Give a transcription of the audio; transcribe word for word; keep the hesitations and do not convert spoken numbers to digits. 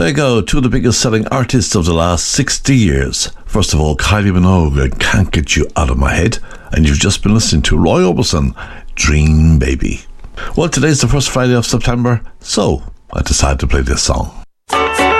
There you go, two of the biggest selling artists of the last sixty years. First of all, Kylie Minogue, I Can't Get You Out of My Head, and you've just been listening to Roy Orbison, Dream Baby. Well, today's the first Friday of September, so I decided to play this song.